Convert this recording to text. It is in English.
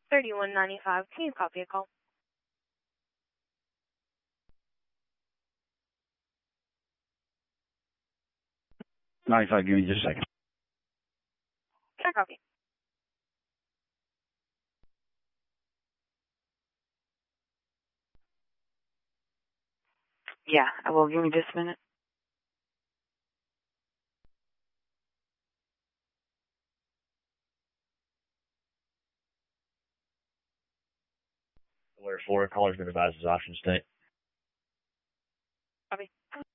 3195. Can you copy a call? 95, give me just a second. Can I copy? Yeah, I will. Give me just a minute. Alert 4, caller's been advised as option state. Copy.